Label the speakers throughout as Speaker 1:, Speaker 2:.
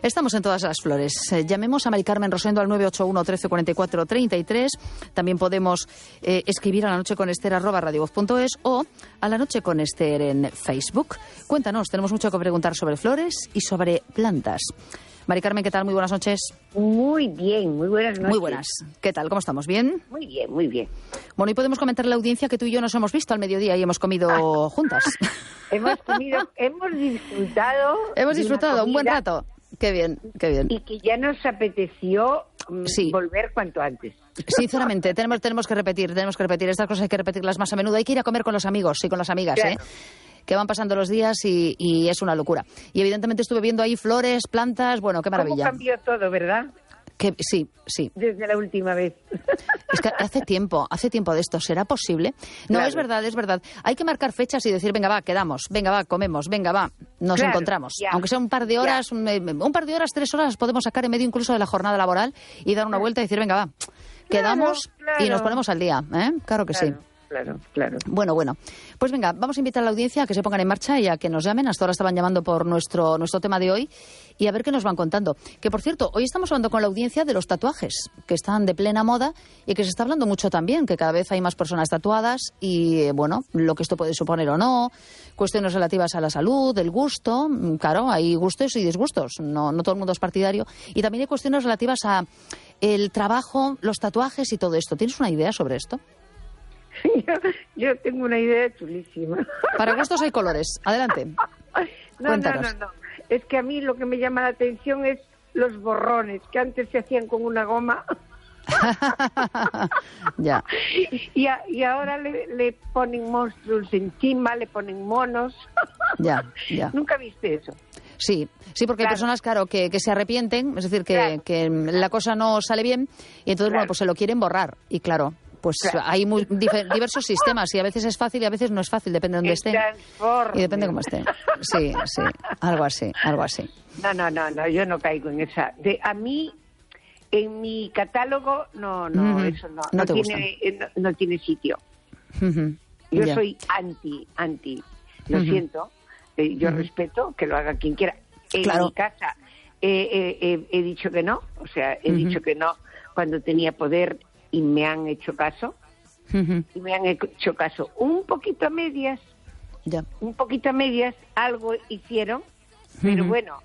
Speaker 1: Estamos en todas las flores. Llamemos a Mari Carmen Rosendo al 981 13 44 33. También podemos escribir a lanocheconester@radiovoz.es o a La Noche con Ester en Facebook. Cuéntanos, tenemos mucho que preguntar sobre flores y sobre plantas. Mari Carmen, ¿qué tal? Muy buenas noches.
Speaker 2: Muy bien, muy buenas noches.
Speaker 1: Muy buenas. ¿Qué tal? ¿Cómo estamos? ¿Bien?
Speaker 2: Muy bien, muy bien.
Speaker 1: Bueno, y podemos comentarle a la audiencia que tú y yo nos hemos visto al mediodía y hemos comido juntas.
Speaker 2: Hemos disfrutado.
Speaker 1: Hemos disfrutado un buen rato. Qué bien, qué bien.
Speaker 2: Y que ya nos apeteció volver cuanto antes.
Speaker 1: Sinceramente, tenemos que repetir estas cosas, hay que repetirlas más a menudo. Hay que ir a comer con los amigos y con las amigas, claro. Que van pasando los días y es una locura. Y evidentemente estuve viendo ahí flores, plantas, bueno, qué maravilla.
Speaker 2: ¿Cómo cambió todo, verdad?
Speaker 1: Sí.
Speaker 2: Desde la última vez.
Speaker 1: Es que hace tiempo de esto. ¿Será posible? No, claro. Es verdad. Hay que marcar fechas y decir, venga, va, quedamos, venga, va, comemos, venga, va, nos encontramos. Ya. Aunque sea un par de horas, 3 horas podemos sacar en medio incluso de la jornada laboral y dar una vuelta y decir, venga, va, quedamos y nos ponemos al día. Claro que sí.
Speaker 2: Claro.
Speaker 1: Bueno. Pues venga, vamos a invitar a la audiencia a que se pongan en marcha y a que nos llamen. Hasta ahora estaban llamando por nuestro tema de hoy y a ver qué nos van contando. Que, por cierto, hoy estamos hablando con la audiencia de los tatuajes, que están de plena moda y que se está hablando mucho también, que cada vez hay más personas tatuadas y, bueno, lo que esto puede suponer o no, cuestiones relativas a la salud, el gusto. Claro, hay gustos y disgustos, no todo el mundo es partidario. Y también hay cuestiones relativas a el trabajo, los tatuajes y todo esto. ¿Tienes una idea sobre esto?
Speaker 2: Yo tengo una idea chulísima.
Speaker 1: Para gustos hay colores. Adelante. Cuéntanos.
Speaker 2: No. Es que a mí lo que me llama la atención es los borrones, que antes se hacían con una goma.
Speaker 1: Ya.
Speaker 2: Y ahora le ponen monstruos encima, le ponen monos.
Speaker 1: Ya.
Speaker 2: ¿Nunca viste eso?
Speaker 1: Sí, porque hay personas, claro, que se arrepienten, es decir, que la cosa no sale bien y entonces, bueno, pues se lo quieren borrar. Y claro, pues hay diversos sistemas y a veces es fácil y a veces no es fácil, depende de dónde esté y depende de cómo esté. Sí, algo así.
Speaker 2: No, yo no caigo en esa. A mí, en mi catálogo, eso no tiene sitio. Yo soy anti. Lo siento, yo respeto que lo haga quien quiera. En mi casa he dicho que no, o sea, he dicho que no cuando tenía poder. Y me han hecho caso, un poquito a medias, algo hicieron, pero bueno,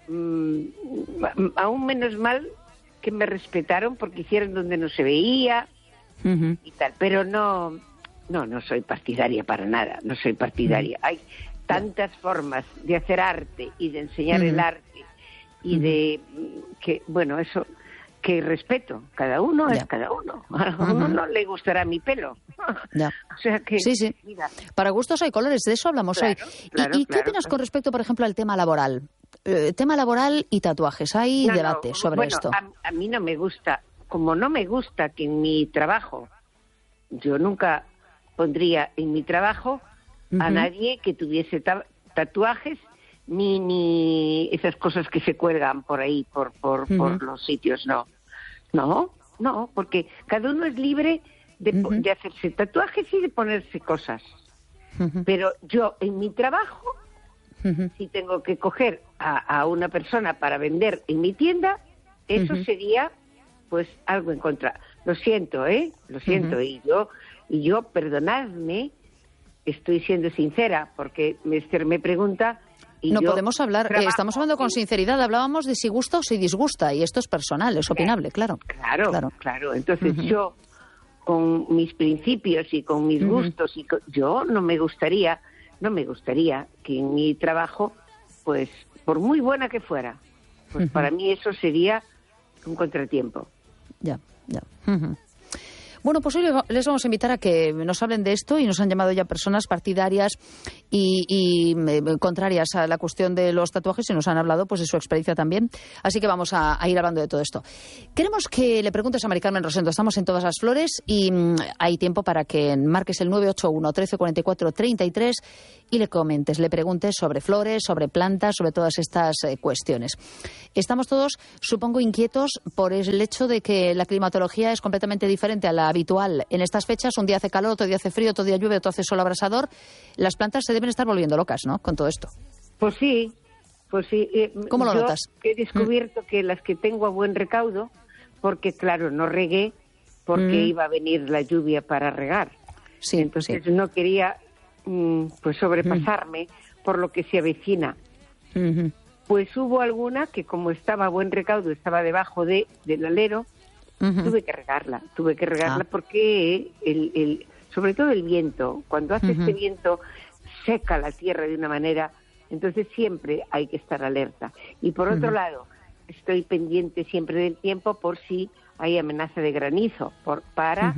Speaker 2: aún menos mal que me respetaron porque hicieron donde no se veía y tal, pero no soy partidaria para nada, no soy partidaria. Hay tantas formas de hacer arte y de enseñar el arte y de que, bueno, eso... Que respeto, cada uno es cada uno. A uno no le gustará mi pelo.
Speaker 1: Ya.
Speaker 2: O sea que,
Speaker 1: sí.
Speaker 2: Mira.
Speaker 1: Para gustos hay colores, de eso hablamos hoy. ¿Y qué opinas con respecto, por ejemplo, al tema laboral? Tema laboral y tatuajes. ¿Hay debate sobre esto?
Speaker 2: A mí no me gusta, como no me gusta que en mi trabajo, yo nunca pondría en mi trabajo a nadie que tuviese tatuajes ni esas cosas que se cuelgan por ahí, por los sitios, no, porque cada uno es libre de hacerse tatuajes y de ponerse cosas. Pero yo, en mi trabajo, si tengo que coger a una persona para vender en mi tienda, eso sería, pues, algo en contra. Lo siento, lo siento, y yo, perdonadme, estoy siendo sincera, porque Esther me pregunta...
Speaker 1: No podemos hablar, estamos hablando con sinceridad, hablábamos de si gusta o si disgusta, y esto es personal, es opinable, claro.
Speaker 2: Claro. Entonces yo, con mis principios y con mis gustos, yo no me gustaría que en mi trabajo, pues, por muy buena que fuera, pues para mí eso sería un contratiempo.
Speaker 1: Ya. Bueno, pues hoy les vamos a invitar a que nos hablen de esto y nos han llamado ya personas partidarias y contrarias a la cuestión de los tatuajes y nos han hablado pues de su experiencia también. Así que vamos a ir hablando de todo esto. Queremos que le preguntes a Mari Carmen Rosendo. Estamos en Todas las Flores y hay tiempo para que marques el 981 13 44 33 y le comentes, le preguntes sobre flores, sobre plantas, sobre todas estas cuestiones. Estamos todos, supongo, inquietos por el hecho de que la climatología es completamente diferente a la habitual. En estas fechas, un día hace calor, otro día hace frío, otro día llueve, otro hace sol abrasador. Las plantas se deben estar volviendo locas, ¿no?, con todo esto.
Speaker 2: Pues sí, Pues sí,
Speaker 1: ¿Cómo lo notas?
Speaker 2: He descubierto que las que tengo a buen recaudo, porque claro, no regué porque iba a venir la lluvia para regar.
Speaker 1: Sí,
Speaker 2: entonces no quería pues sobrepasarme por lo que se avecina. Pues hubo alguna que como estaba a buen recaudo, estaba debajo del alero, tuve que regarla porque sobre todo el viento, cuando hace este viento seca la tierra de una manera, entonces siempre hay que estar alerta. Y por otro lado, estoy pendiente siempre del tiempo por si hay amenaza de granizo, para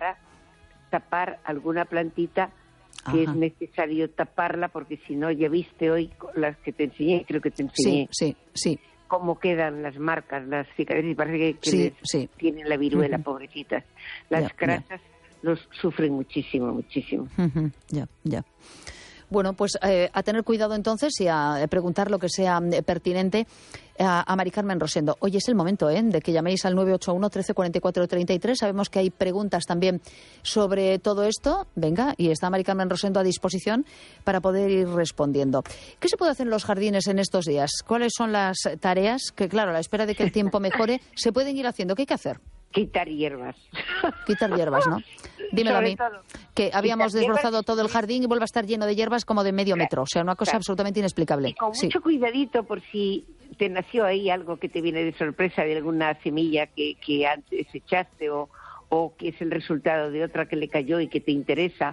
Speaker 2: tapar alguna plantita que es necesario taparla, porque si no, ya viste hoy las que te enseñé, creo que te enseñé.
Speaker 1: Sí.
Speaker 2: Cómo quedan las marcas, las cicatrices, parece que tienen la viruela, pobrecitas. Las grasas los sufren muchísimo.
Speaker 1: Ya. Bueno, pues a tener cuidado entonces y a preguntar lo que sea pertinente a Mari Carmen Rosendo. Hoy es el momento de que llaméis al 981 13 44 33. Sabemos que hay preguntas también sobre todo esto. Venga, y está Mari Carmen Rosendo a disposición para poder ir respondiendo. ¿Qué se puede hacer en los jardines en estos días? ¿Cuáles son las tareas que, claro, a la espera de que el tiempo mejore, se pueden ir haciendo? ¿Qué hay que hacer?
Speaker 2: Quitar hierbas.
Speaker 1: Quitar hierbas, ¿no? Dímelo a mí, que habíamos desbrozado todo el jardín y vuelve a estar lleno de hierbas como de medio metro. O sea, una cosa absolutamente inexplicable.
Speaker 2: Y con mucho cuidadito por si te nació ahí algo que te viene de sorpresa de alguna semilla que antes echaste o que es el resultado de otra que le cayó y que te interesa.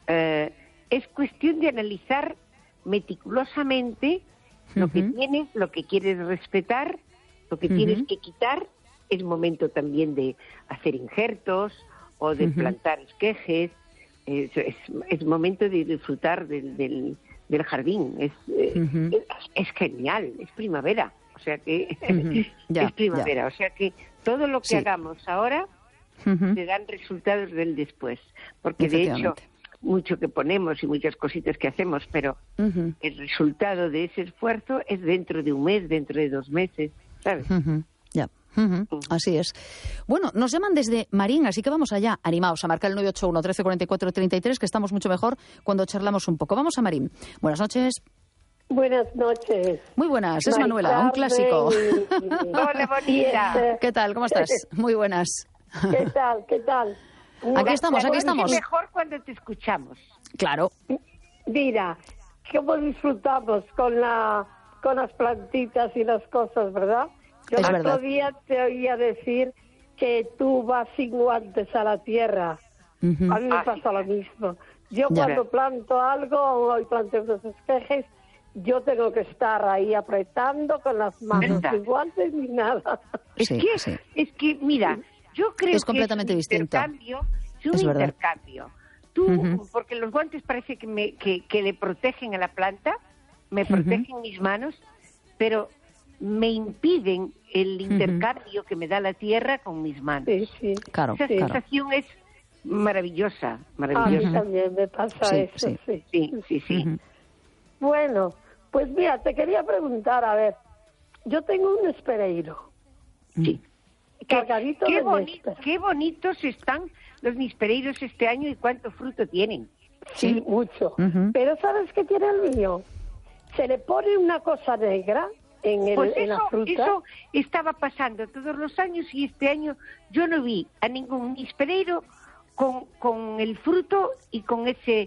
Speaker 2: Es cuestión de analizar meticulosamente lo que tienes, lo que quieres respetar, lo que tienes que quitar. Es momento también de hacer injertos o de plantar esquejes. Es momento de disfrutar del jardín. Es genial, es primavera. O sea que es primavera. O sea que todo lo que hagamos ahora te dan resultados del después. Porque de hecho, mucho que ponemos y muchas cositas que hacemos, pero el resultado de ese esfuerzo es dentro de un mes, dentro de 2 meses, ¿sabes?
Speaker 1: Así es. Bueno, nos llaman desde Marín, así que vamos allá, animaos a marcar el 981 13 44 33, que estamos mucho mejor cuando charlamos un poco. Vamos a Marín. Buenas noches.
Speaker 3: Buenas noches.
Speaker 1: Muy buenas, es Manuela, un clásico.
Speaker 2: Hola, bonita.
Speaker 1: ¿Qué tal? ¿Cómo estás? Muy buenas.
Speaker 3: ¿Qué tal?
Speaker 1: Aquí estamos.
Speaker 2: Es mejor cuando te escuchamos.
Speaker 1: Claro.
Speaker 3: Mira, cómo disfrutamos con las plantitas y las cosas, ¿verdad? Yo el otro día te oía decir que tú vas sin guantes a la tierra. A mí me pasa lo mismo. Yo cuando planto algo, hoy planté unos esquejes, yo tengo que estar ahí apretando con las manos, sin guantes ni nada.
Speaker 2: Es que, mira, yo creo
Speaker 1: es completamente
Speaker 2: que
Speaker 1: distinto.
Speaker 2: Es un intercambio. Tú, porque los guantes parece que le protegen a la planta, me protegen mis manos, pero me impiden el intercambio que me da la tierra con mis manos.
Speaker 3: Sí.
Speaker 1: Claro,
Speaker 2: esa sensación es maravillosa.
Speaker 3: A mí también me pasa eso,
Speaker 2: sí.
Speaker 3: Bueno, pues mira, te quería preguntar, a ver, yo tengo un espereiro.
Speaker 2: Sí.
Speaker 3: Cargadito
Speaker 2: qué bonitos están los nispereiros este año y cuánto fruto tienen.
Speaker 3: Sí, mucho. Pero ¿sabes qué tiene el mío? Se le pone una cosa negra en la fruta.
Speaker 2: Eso estaba pasando todos los años y este año yo no vi a ningún nispereiro con el fruto y con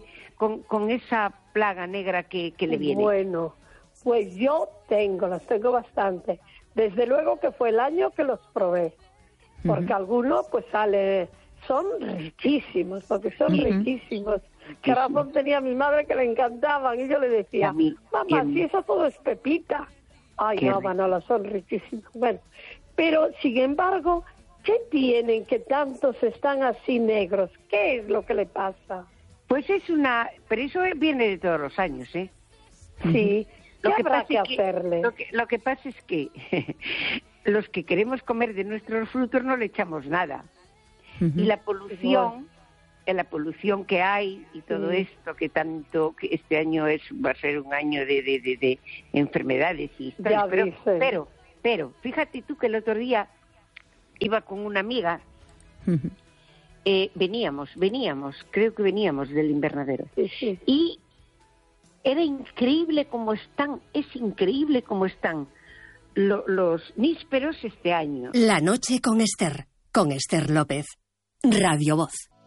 Speaker 2: esa plaga negra que le viene.
Speaker 3: Bueno, pues yo las tengo bastante. Desde luego que fue el año que los probé, porque algunos pues son riquísimos, riquísimos. Que Ramón tenía a mi madre que le encantaban y yo le decía, mamá, si eso todo es pepita. Ay, no, Manola, son riquísimos. Bueno, pero sin embargo, ¿qué tienen que tantos están así negros? ¿Qué es lo que le pasa?
Speaker 2: Pues pero eso viene de todos los años, ¿eh?
Speaker 3: Sí, ¿qué habrá que hacerle?
Speaker 2: Lo que pasa es que los que queremos comer de nuestros frutos no le echamos nada. Y la polución, la polución que hay y todo esto que este año va a ser un año de enfermedades y historias. Pero fíjate tú que el otro día iba con una amiga, creo que veníamos del invernadero.
Speaker 3: Sí.
Speaker 2: Y era increíble cómo están, es increíble cómo están los nísperos este año.
Speaker 4: La noche con Esther López, Radio Voz.